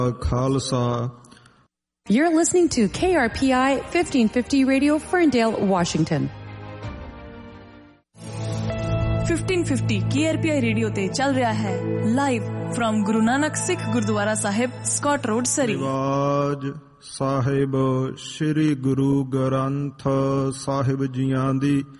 Khalsa. You're listening to KRPI 1550 Radio, Ferndale, Washington. 1550 KRPI radio ਤੇ ਚੱਲ ਰਿਹਾ ਹੈ ਲਾਈਵ ਫਰਮ ਗੁਰੂ ਨਾਨਕ ਸਿੱਖ ਗੁਰਦੁਆਰਾ ਸਾਹਿਬ, ਸਕਾਟ ਰੋਡ, ਸਰੀ। ਆਵਾਜ਼ ਸਾਹਿਬ ਸ੍ਰੀ ਗੁਰੂ ਗ੍ਰੰਥ ਸਾਹਿਬ ਜੀਆਂ ਦੀ